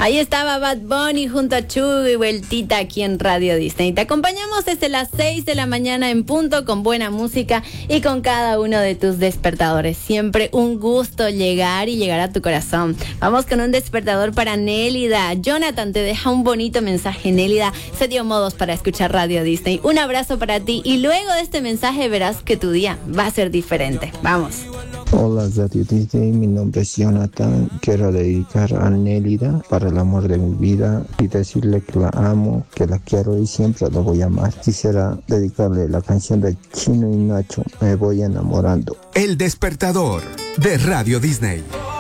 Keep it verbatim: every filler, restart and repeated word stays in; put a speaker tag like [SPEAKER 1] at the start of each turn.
[SPEAKER 1] Ahí estaba Bad Bunny junto a Chuy y Vueltita aquí en Radio Disney. Te acompañamos desde las seis de la mañana en punto con buena música y con cada uno de tus despertadores. Siempre un gusto llegar y llegar a tu corazón. Vamos con un despertador para Nélida. Jonathan te deja un bonito mensaje. Nélida se dio modos para escuchar Radio Disney. Un abrazo para ti y luego de este mensaje verás que tu día va a ser diferente. Vamos.
[SPEAKER 2] Hola Radio Disney, mi nombre es Jonathan. Quiero dedicar a Nélida para el amor de mi vida y decirle que la amo, que la quiero y siempre la voy a amar. Quisiera dedicarle la canción de Chino y Nacho, Me voy enamorando.
[SPEAKER 3] El despertador de Radio Disney.